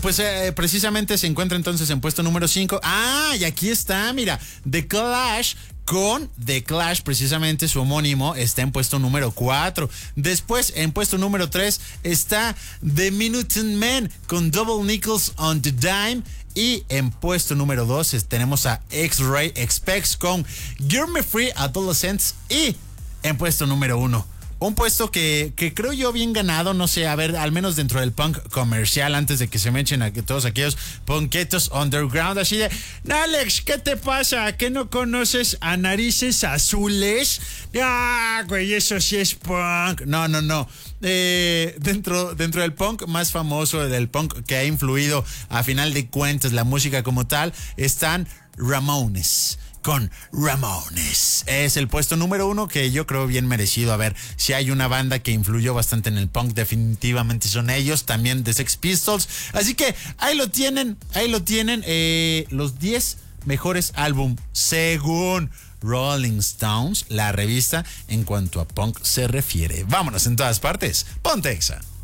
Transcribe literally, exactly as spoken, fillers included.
Pues eh, precisamente se encuentra entonces en puesto número cinco. Ah, y aquí está, mira, The Clash con The Clash, precisamente su homónimo, está en puesto número cuatro. Después, en puesto número tres, está The Minutemen Men con Double Nickels on the Dime. Y en puesto número dos tenemos a X-Ray Specs con Get Me Free Adolescents. Y en puesto número uno, un puesto que, que creo yo bien ganado, no sé, a ver, al menos dentro del punk comercial, antes de que se me echen a que todos aquellos punketos underground, así de, Alex, ¿qué te pasa? ¿Que no conoces a Narices Azules? Ah, güey, eso sí es punk. No, no, no. Eh, dentro, dentro del punk más famoso, del punk que ha influido a final de cuentas la música como tal, están Ramones. Con Ramones. Es el puesto número uno que yo creo bien merecido. A ver, si hay una banda que influyó bastante en el punk, definitivamente son ellos, también The Sex Pistols. Así que ahí lo tienen, ahí lo tienen, eh, los diez mejores álbum según Rolling Stones, la revista en cuanto a punk se refiere. Vámonos en todas partes. Ponte Exa.